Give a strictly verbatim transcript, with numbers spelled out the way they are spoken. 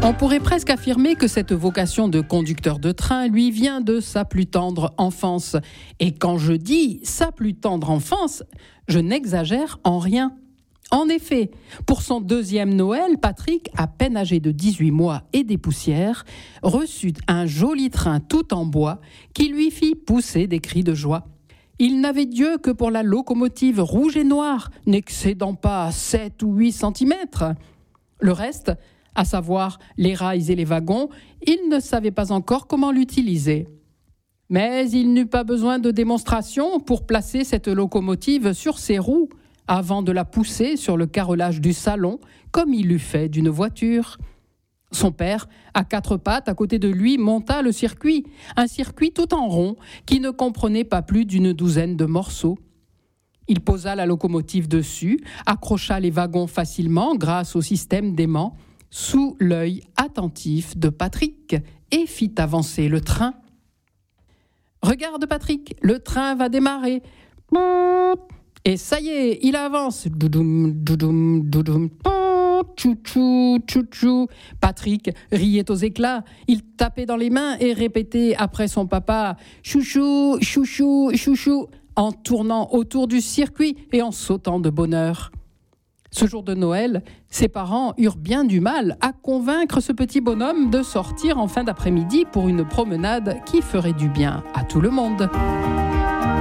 On pourrait presque affirmer que cette vocation de conducteur de train lui vient de sa plus tendre enfance. Et quand je dis sa plus tendre enfance, je n'exagère en rien. En effet, pour son deuxième Noël, Patrick, à peine âgé de dix-huit mois et des poussières, reçut un joli train tout en bois qui lui fit pousser des cris de joie. Il n'avait Dieu que pour la locomotive rouge et noire, n'excédant pas sept ou huit centimètres. Le reste, à savoir les rails et les wagons, il ne savait pas encore comment l'utiliser. Mais il n'eut pas besoin de démonstration pour placer cette locomotive sur ses roues, avant de la pousser sur le carrelage du salon, comme il eût fait d'une voiture. Son père, à quatre pattes à côté de lui, monta le circuit, un circuit tout en rond, qui ne comprenait pas plus d'une douzaine de morceaux. Il posa la locomotive dessus, accrocha les wagons facilement grâce au système d'aimant, sous l'œil attentif de Patrick, et fit avancer le train. « Regarde Patrick, le train va démarrer. » Et ça y est, il avance. Doudoum, doudoum, doudoum. Tchou-tchou, tchou-tchou. Patrick riait aux éclats. Il tapait dans les mains et répétait après son papa « Chouchou, chouchou, chouchou » en tournant autour du circuit et en sautant de bonheur. Ce jour de Noël, ses parents eurent bien du mal à convaincre ce petit bonhomme de sortir en fin d'après-midi pour une promenade qui ferait du bien à tout le monde.